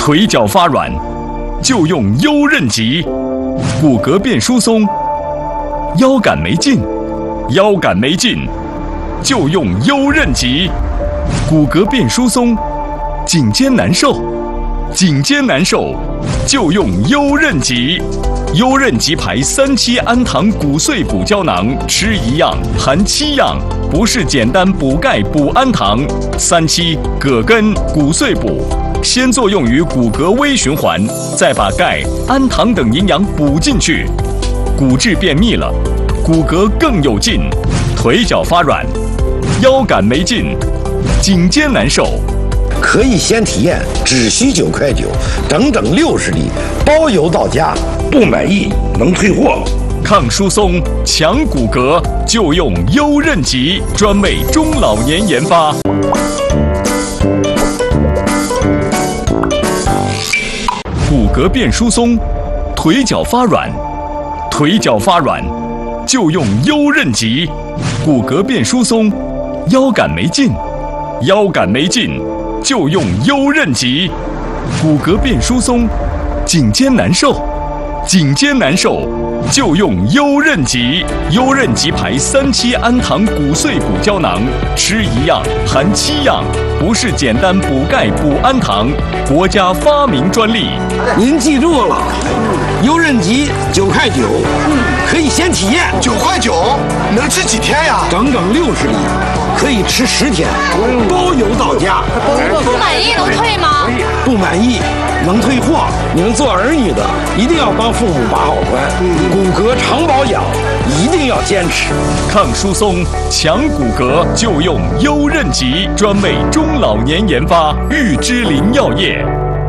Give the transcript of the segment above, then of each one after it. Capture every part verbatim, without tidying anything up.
腿脚发软就用优韧极，骨骼变疏松；腰杆没劲，腰杆没劲就用优韧极，骨骼变疏松；颈肩难受，颈肩难受就用优韧极。优韧极牌三七氨糖骨碎补胶囊，吃一样含七样，不是简单补钙补氨糖。三七葛根骨碎补，先作用于骨骼微循环，再把钙、氨糖等营养补进去，骨质变密了，骨骼更有劲，腿脚发软，腰杆没劲，颈肩难受。 可以先体验，只需九块九，整整六十粒，包邮到家。不满意能退货。 抗疏松、强骨骼，就用优韧极，专为中老年研发。骨骼变疏松，腿脚发软，腿脚发软就用优韧极。骨骼变疏松，腰杆没劲，腰杆没劲就用优韧极。骨骼变疏松，颈肩难受，颈肩难受就用优韧极。优韧极牌三七氨糖骨碎补胶囊，吃一样含七样，不是简单补钙补氨糖，国家发明专利。 您记住了，优韧极九块九，可以先体验。 九块九能吃几天呀？ 整整六十粒，可以吃十天，包邮到家。 不满意能退吗？ 不满意能退货。你们做儿女的一定要帮父母把好关，骨骼常保养一定要坚持。 抗疏松、强骨骼就用优韧极，专为中老年研发，玉芝林药业。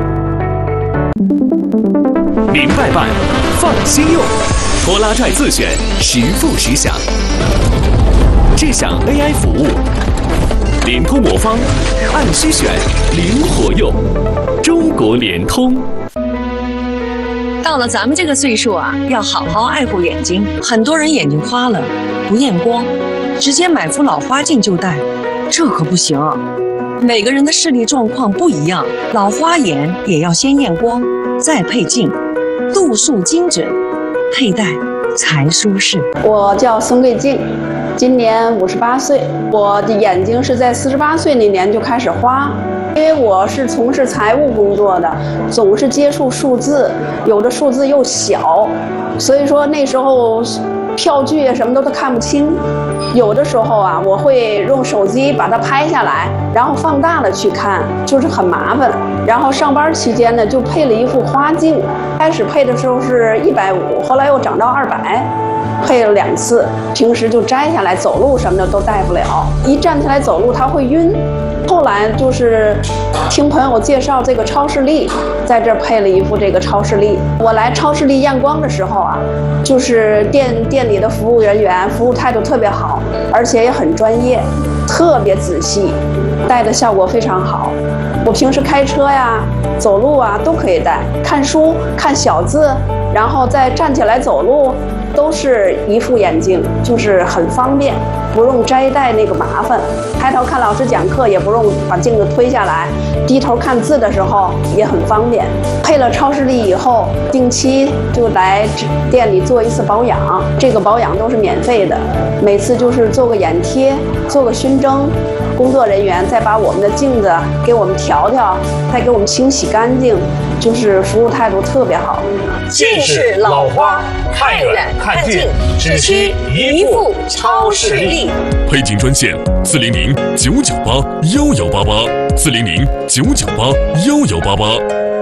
明白办，放心用，拖拉拽自选，实付实享。智享 A I 服务，联通魔方，按需选，灵活用。中国联通。 到了咱们这个岁数啊，要好好爱护眼睛。很多人眼睛花了，不验光，直接买副老花镜就戴，这可不行。每个人的视力状况不一样，老花眼也要先验光，再配镜，度数精准，佩戴才舒适。 我叫孙桂静，今年五十八岁。我的眼睛是在四十八岁那年就开始花。因为我是从事财务工作的，总是接触数字，有的数字又小，所以说那时候票据什么都都看不清。有的时候啊，我会用手机把它拍下来，然后放大了去看，就是很麻烦。然后上班期间呢，就配了一副花镜，开始配的时候是一百五，后来又涨到二百。配了两次，平时就摘下来走路什么的都戴不了，一站起来走路它会晕。后来就是听朋友介绍这个超视力，在这儿配了一副这个超视力。我来超视力验光的时候啊，就是店店里的服务人员服务态度特别好，而且也很专业，特别仔细，戴的效果非常好。我平时开车呀、走路啊都可以戴，看书、看小字，然后再站起来走路。都是一副眼镜，就是很方便，不用摘戴那个麻烦。抬头看老师讲课也不用把镜子推下来，低头看字的时候也很方便。配了超视力以后，定期就来店里做一次保养，这个保养都是免费的，每次就是做个眼贴，做个熏蒸。工作人员再把我们的镜子给我们调调，再给我们清洗干净，就是服务态度特别好。 近视老花，看远看近，只需一副超视力。 配镜专线：四零零九九八幺幺八八，四零零九九八幺幺八八。